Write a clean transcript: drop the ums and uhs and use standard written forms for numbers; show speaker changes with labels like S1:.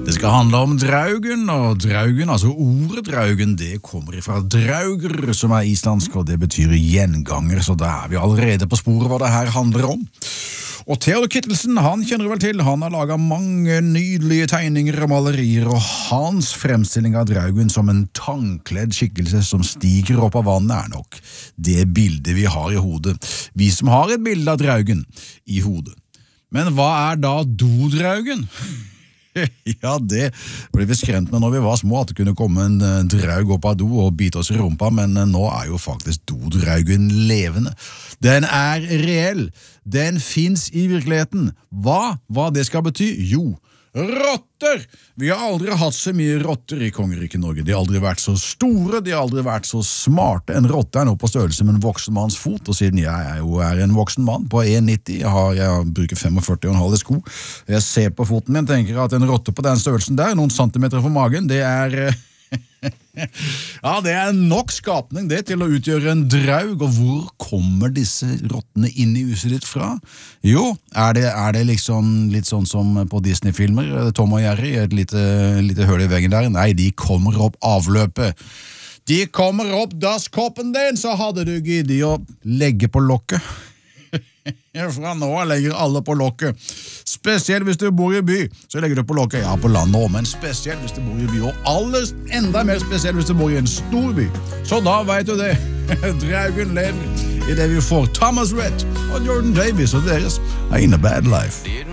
S1: Det skal handle om draugen, og draugen, altså ordet draugen, det kommer fra drauger, som er islandsk, og det betyr gjenganger, så da er vi allerede på sporet hva det her handler om. Og Theodor Kittelsen, han kjenner du vel til, han har laget mange nydelige tegninger og malerier, og hans fremstilling av draugen som en tangkledd skikkelse som stiger opp av vannet er nok det bildet vi har i hodet. Vi som har et bilde av draugen i hodet. Men hva er da dodraugen? Ja, det ble vi skremt med når vi var små, at det kunne komme en draug opp av do og bite oss i rumpa, men nå er jo faktisk dodraugen levende. Den er reell. Den finnes i virkeligheten. Hva det skal bety? Jo, rotter! Vi har aldri hatt så mye rotter i Kongeriket Norge. De har aldri vært så store, de har aldri vært så smarte. En rotte er nå på størrelse med en voksen manns fot, og siden jeg er en voksen mann på 1,90, jeg bruker 45,5 i sko. Jeg ser på foten min, tenker at en rotte på den størrelsen der, noen centimeter fra magen, det er... Ja, det er nok skapning det til å utgjøre en draug, og hvor kommer disse rottene inn i huset ditt fra? Jo, er det liksom litt sånn som på Disney-filmer, Tom og Jerry, et lite høl i veggen der? Nei, de kommer opp avløpet. De kommer opp dasskoppen din, så hadde du giddet å legge på lokket. Fra nå legger alle på lokket. Spesielt hvis du bor i by, så legger du på lokket. Ja, på landet også, men spesielt hvis du bor i by, og enda mer spesielt hvis du bor i en stor by. Så da vet du det. Draugen lever i det vi får. Thomas Rhett og Jordan Davis og deres In a Bad Life.